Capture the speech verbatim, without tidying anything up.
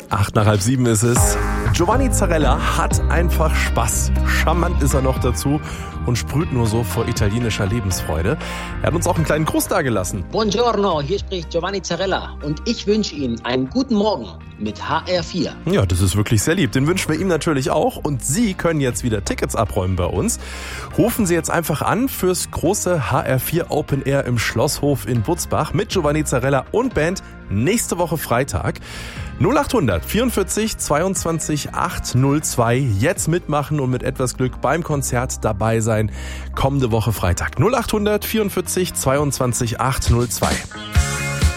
Acht nach halb sieben ist es. Giovanni Zarella hat einfach Spaß. Charmant ist er noch dazu und sprüht nur so vor italienischer Lebensfreude. Er hat uns auch einen kleinen Gruß dagelassen. Buongiorno, hier spricht Giovanni Zarella und ich wünsche Ihnen einen guten Morgen mit H R vier. Ja, das ist wirklich sehr lieb. Den wünschen wir ihm natürlich auch. Und Sie können jetzt wieder Tickets abräumen bei uns. Rufen Sie jetzt einfach an fürs große H R vier Open Air im Schlosshof in Butzbach mit Giovanni Zarella und Band nächste Woche Freitag. null achthundert vierundvierzig zweiundzwanzig achthundertzwei. Jetzt mitmachen und mit etwas Glück beim Konzert dabei sein. Kommende Woche Freitag. null achthundert vierundvierzig zweiundzwanzig achthundertzwei.